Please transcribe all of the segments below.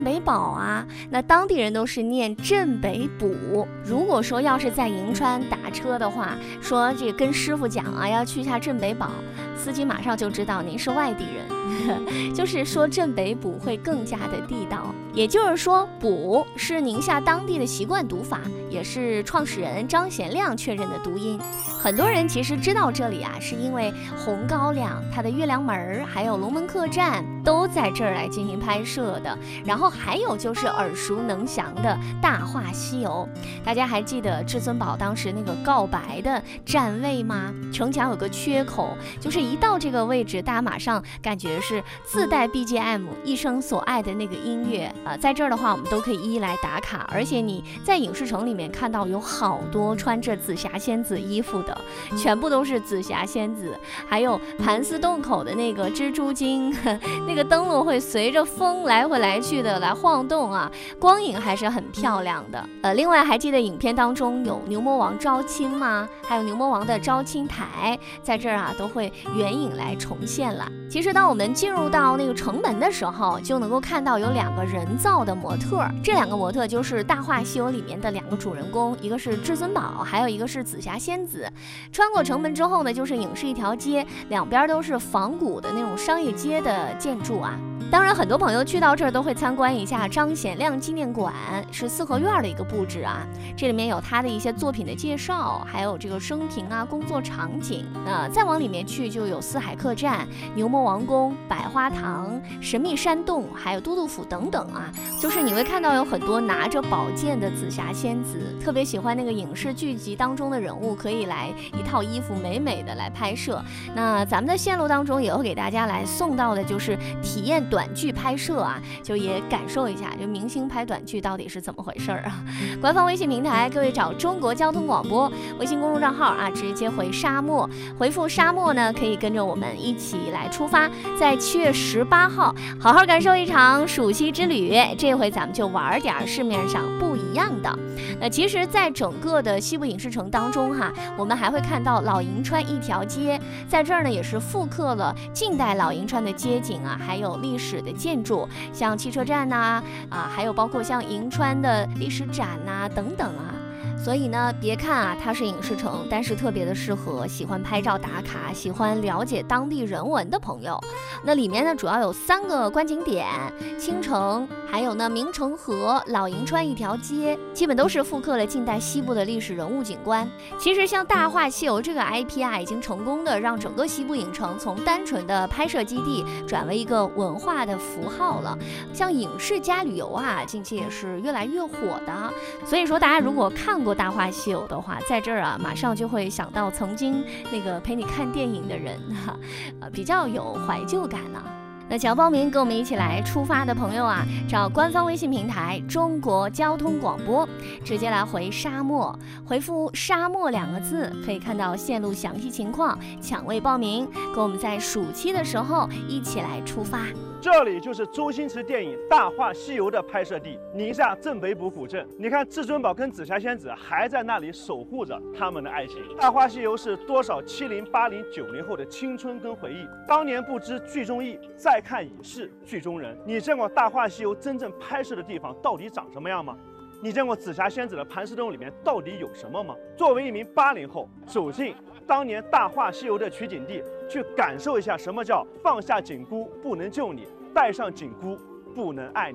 北宝啊，那当地人都是念镇北补。如果说要是在银川打车的话，说这个跟师傅讲啊，要去一下镇北宝，司机马上就知道您是外地人，就是说镇北补会更加的地道。也就是说，补是宁夏当地的习惯读法，也是创始人张贤亮确认的读音。很多人其实知道这里啊，是因为红高粱、它的月亮门还有龙门客栈都在这儿来进行拍摄的。然后还有就是耳熟能详的《大话西游》，大家还记得至尊宝当时那个告白的站位吗？城墙有个缺口，就是一到这个位置，大家马上感觉是自带 BGM 一生所爱的那个音乐。在这儿的话，我们都可以一一来打卡，而且你在影视城里面看到有好多穿着紫霞仙子衣服的，全部都是紫霞仙子，还有盘丝洞口的那个蜘蛛精，那个灯笼会随着风来回来去的来晃动啊，光影还是很漂亮的。另外还记得影片当中有牛魔王招亲吗？还有牛魔王的招亲台，在这儿啊都会远影来重现了。其实当我们进入到那个城门的时候，就能够看到有2个人造的模特，这2个模特就是《大话西游》里面的2个主人公，一个是至尊宝，还有一个是紫霞仙子。穿过城门之后呢，就是影视一条街，两边都是仿古的那种商业街的建筑啊。当然很多朋友去到这儿都会参观一下张贤亮纪念馆，是四合院的一个布置啊，这里面有他的一些作品的介绍，还有这个生平啊、工作场景。再往里面去就有四海客栈、牛魔王宫、百花堂、神秘山洞，还有都督府等等啊，就是你会看到有很多拿着宝剑的紫霞仙子，特别喜欢那个影视剧集当中的人物，可以来一套衣服美美的来拍摄。那咱们的线路当中也会给大家来送到的就是体验短剧拍摄啊，就也感受一下就明星拍短剧到底是怎么回事啊。官方微信平台，各位找中国交通广播微信公众账号啊，直接回沙漠，回复沙漠呢，可以跟着我们一起来出发，在7月18号好好感受一场暑期之旅。这回咱们就玩点市面上不一样的。那其实在整个的西部影视城当中哈，我们还会看到老银川一条街，在这儿呢也是复刻了近代老银川的街景啊，还有历史的建筑，像汽车站呐还有包括像银川的历史展呐等等啊。所以呢，别看啊它是影视城，但是特别的适合喜欢拍照打卡、喜欢了解当地人文的朋友。那里面呢主要有3个观景点，青城，还有呢明城河、老银川一条街，基本都是复刻了近代西部的历史人物景观。其实像《大话西游》这个 IP 啊，已经成功的让整个西部影城从单纯的拍摄基地转为一个文化的符号了。像影视加旅游啊，近期也是越来越火的。所以说大家如果看过《大话西游》的话，在这儿啊马上就会想到曾经那个陪你看电影的人比较有怀旧感呢。那想要报名跟我们一起来出发的朋友啊，找官方微信平台中国交通广播，直接来回沙漠，回复沙漠2个字，可以看到线路详细情况，抢位报名，跟我们在暑期的时候一起来出发。 这里就是周星驰电影《大话西游》的拍摄地，宁夏镇北补古镇。你看，至尊宝跟紫霞仙子还在那里守护着他们的爱情。《大话西游》是多少70、80、90后的青春跟回忆。当年不知剧中意，再看已是剧中人。你见过《大话西游》真正拍摄的地方到底长什么样吗？你见过紫霞仙子的盘丝洞里面到底有什么吗？作为一名80后，走进当年《大话西游》的取景地，去感受一下什么叫放下紧箍不能救你，带上紧箍不能爱你。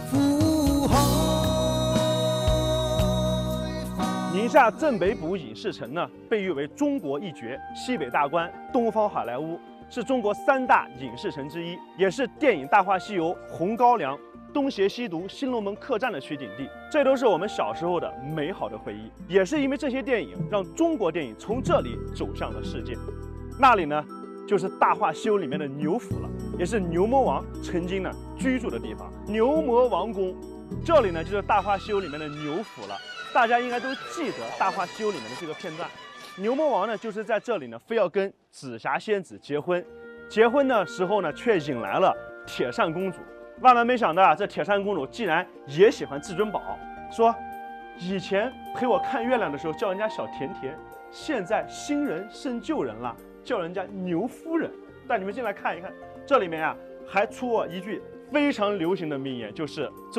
宁夏镇北补影视城呢，被誉为中国一绝，西北大关，东方好莱坞，是中国3大影视城之一，也是电影《大话西游》、红高粱、东邪西毒、新龙门客栈的取景地，这都是我们小时候的美好的回忆。也是因为这些电影，让中国电影从这里走向了世界。那里呢，就是《大话西游》里面的牛府了，也是牛魔王曾经呢居住的地方。牛魔王宫，这里呢就是《大话西游》里面的牛府了。大家应该都记得《大话西游》里面的这个片段。牛魔王呢，就是在这里呢，非要跟紫霞仙子结婚。结婚的时候呢，却引来了铁扇公主。万万没想到啊，这铁扇公主竟然也喜欢至尊宝，说以前陪我看月亮的时候叫人家小甜甜，现在新人胜旧人了，叫人家牛夫人。带你们进来看一看，这里面啊还出过一句非常流行的名言，就是